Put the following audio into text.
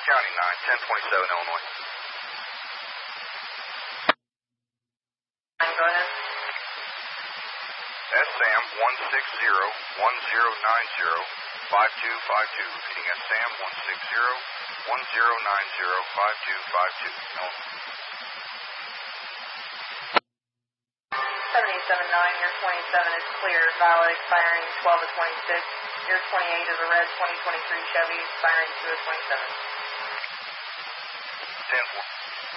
County 9, 1027 Illinois. Go ahead. SAM 160-1090-5252. Repeating SAM 160-1090-5252. Illinois. 779, your 27 is clear. Valid expiring 12 of 26. Your 28 is a red 2023 Chevy expiring 2 of 27. 10-4.